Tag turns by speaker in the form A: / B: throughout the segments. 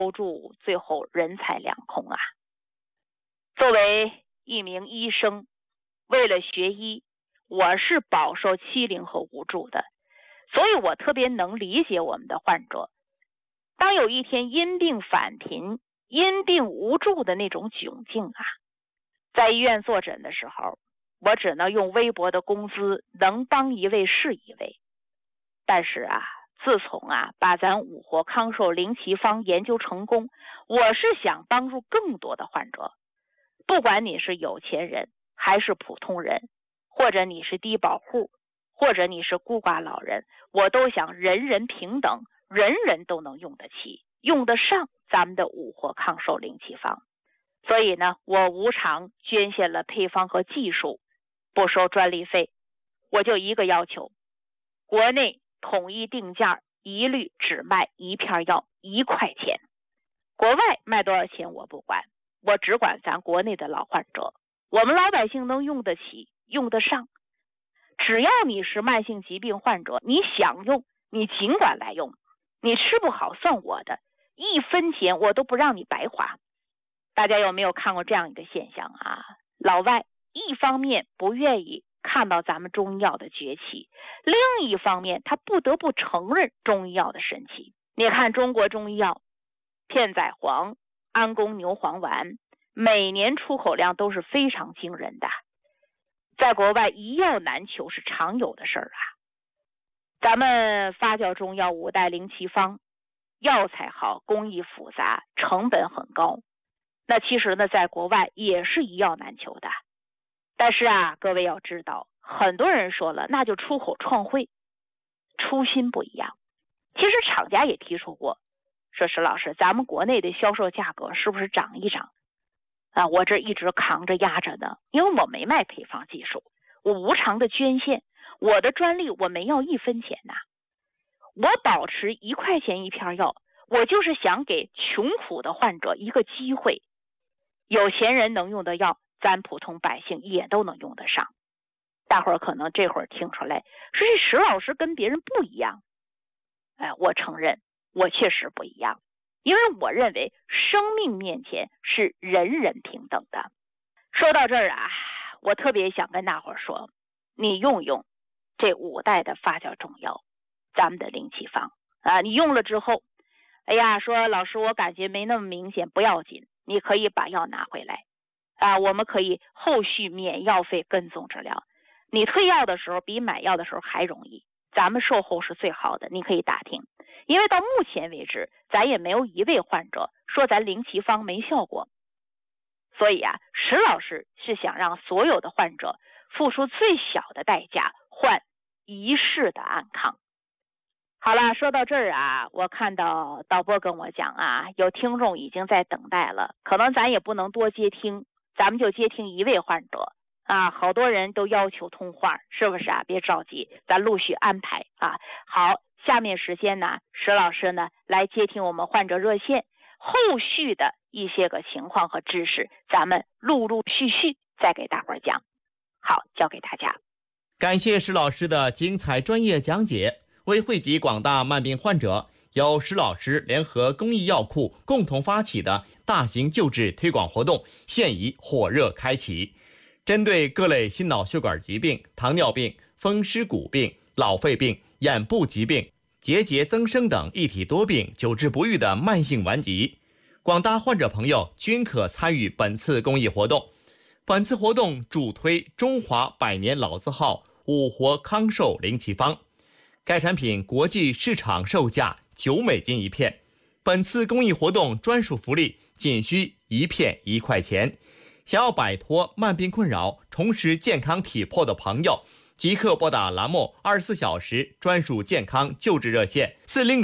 A: 收住，最后人财两空啊。作为一名医生，为了学医，我是饱受欺凌和无助的，所以我特别能理解我们的患者。当有一天因病返贫、因病无助的那种窘境啊，在医院坐诊的时候，我只能用微薄的工资能帮一位是一位。但是啊，自从把咱五活康寿灵奇方研究成功，我是想帮助更多的患者，不管你是有钱人还是普通人，或者你是低保户，或者你是孤寡老人，我都想人人平等，人人都能用得起、用得上咱们的五活康寿灵奇方。所以呢，我无偿捐献了配方和技术，不收专利费。我就一个要求，国内统一定价，一律只卖一片药1块钱。国外卖多少钱我不管，我只管咱国内的老患者，我们老百姓能用得起、用得上。只要你是慢性疾病患者，你想用，你尽管来用，你吃不好算我的，1分钱我都不让你白花。大家有没有看过这样一个现象啊？老外一方面不愿意看到咱们中医药的崛起，另一方面他不得不承认中医药的神奇。你看中国中医药，片仔癀、安宫牛黄丸每年出口量都是非常惊人的，在国外一药难求是常有的事儿啊。咱们发酵中药5代灵奇方，药材好，工艺复杂，成本很高。那其实呢，在国外也是一药难求的。但是各位要知道，很多人说了，那就出口创汇，初心不一样。其实厂家也提出过，说石老师，咱们国内的销售价格是不是涨一涨我这一直扛着压着呢，因为我没卖配方技术，我无偿的捐献，我的专利我没要1分钱我保持1块钱一片药，我就是想给穷苦的患者一个机会。有钱人能用的药，咱普通百姓也都能用得上。大伙儿可能这会儿听出来，说这石老师跟别人不一样。我承认，我确实不一样，因为我认为生命面前是人人平等的。说到这儿我特别想跟大伙儿说，你用用这5代的发酵中药，咱们的灵奇方你用了之后，说老师我感觉没那么明显，不要紧，你可以把药拿回来我们可以后续免药费跟踪治疗。你退药的时候比买药的时候还容易，咱们售后是最好的，你可以打听。因为到目前为止，咱也没有一位患者说咱灵奇方没效果。所以石老师是想让所有的患者付出最小的代价，换一世的安康。好了，说到这儿我看到导播跟我讲有听众已经在等待了，可能咱也不能多接听，咱们就接听1位患者好多人都要求通话，是不是别着急，咱陆续安排好，下面时间呢，石老师呢来接听我们患者热线，后续的一些个情况和知识，咱们陆陆续续再给大伙儿讲。好，交给大家。
B: 感谢石老师的精彩专业讲解。为惠及广大慢病患者，由石老师联合公益药库共同发起的大型救治推广活动现已火热开启。针对各类心脑血管疾病、糖尿病、风湿骨病、老肺病、眼部疾病、结节增生等一体多病久治不愈的慢性顽疾，广大患者朋友均可参与本次公益活动。本次活动主推中华100年老字号五活康寿灵奇方，该产品国际市场售价9美金一片。本次公益活动专属福利仅需1片1块钱。想要摆脱慢病困扰，重拾健康体魄的朋友，即刻拨打栏目24小时专属健康救治热线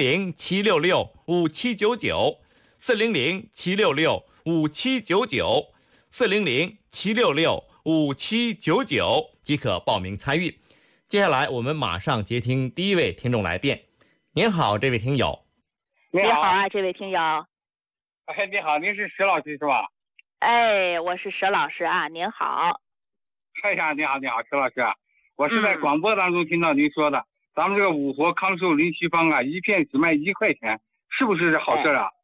B: 400-766-5799 400-766-5799 400-766-5799即可报名参与。接下来我们马上接听第一位听众来电。您好，这位听友。
A: 你好这位听友。
C: 你好，您是石老师是吧？
A: 我是石老师您好。
C: 你好，石老师我是在广播当中听到您说的，咱们这个五活康寿灵奇方一片只卖1块钱，是不是这好事